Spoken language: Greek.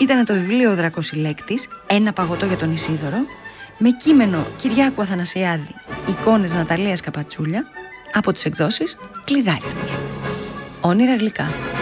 Ήταν το βιβλίο «Ο Δρακοσυλλέκτης», ένα παγωτό για τον Ισίδωρο, με κείμενο Κυριάκου Αθανασιάδη, εικόνες Ναταλίας Καπατσούλια, από τις εκδόσεις Κλειδάριθμος. Όνειρα γλυκά.